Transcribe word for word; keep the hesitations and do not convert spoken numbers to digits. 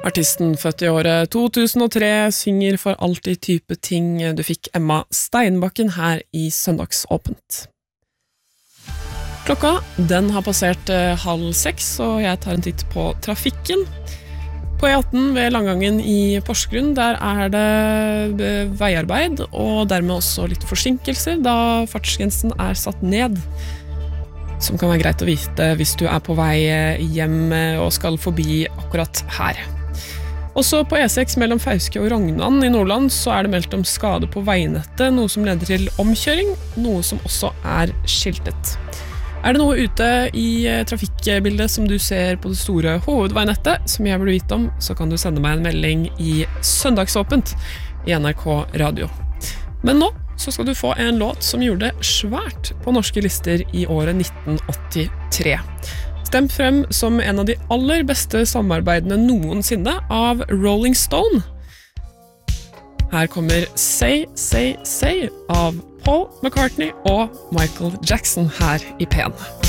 Artisten født i året to tusen og tre synger for alltid type ting. Du fikk Emma Steinbakken her i Søndagsåpent. Klokka, den har passert eh, halv seks, og jeg tar en titt på trafikken. På E atten ved Langangen i Porsgrunn, der er det veiarbeid, og dermed også litt forsinkelser, da fartsgrensen er satt ned. Som kan være greit å vite hvis du er på vei hjem og skal forbi akkurat her. Også på E seks mellom Fauske og Rognan i Nordland så er det meldt om skade på veinettet, noe som leder til omkjøring, noe som også er skiltet. Er det noe ute i trafikkbildet som du ser på det store hovedveinettet som jeg burde vite om, så kan du sende meg en melding i Søndagsåpent i N R K Radio. Men nå så skal du få en låt som gjorde det svært på norske lister i året nitten åttitre. Stemt frem som en av de aller beste samarbeidene noensinne av Rolling Stone. Her kommer Say, Say, Say av Paul McCartney og Michael Jackson her i P N.